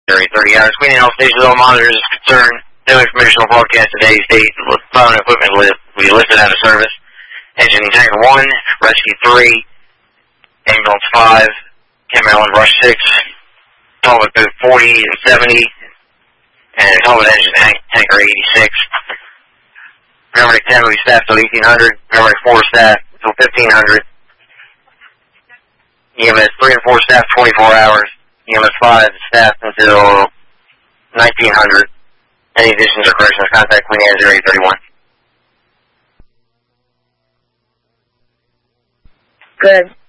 30 hours. Queen Anne Station, all monitors is concerned. No information on broadcast today's date. Phone equipment will be listed out of service. Engine Tanker 1, Rescue 3, Ambulance 5, Cameron Rush 6, Talbot Boot 40 and 70, and Talbot Engine Tanker 86. Paramedic 10 will be staffed till 1800. Paramedic 4 staff till 1500. EMS 3 and 4 staff 24 hours. EMS 5 staffed until 1900. Any additions or corrections, contact Queen Anne 0831. Good.